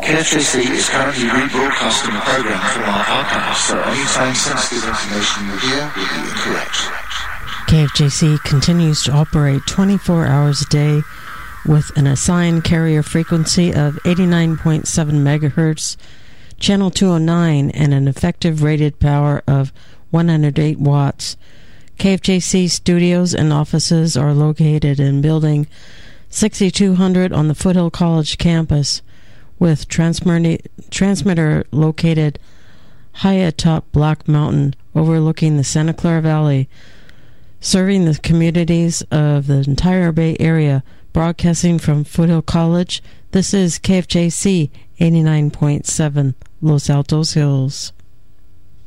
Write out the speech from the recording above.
KFJC is currently rebroadcasting a program from our podcast, so any time-sensitive information you hear will be incorrect. KFJC continues to operate 24 hours a day with an assigned carrier frequency of 89.7 megahertz, channel 209, and an effective rated power of 108 watts. KFJC studios and offices are located in Building 6200 on the Foothill College campus, with transmitter located high atop Black Mountain, overlooking the Santa Clara Valley, serving the communities of the entire Bay Area. Broadcasting from Foothill College, this is KFJC 89.7 Los Altos Hills.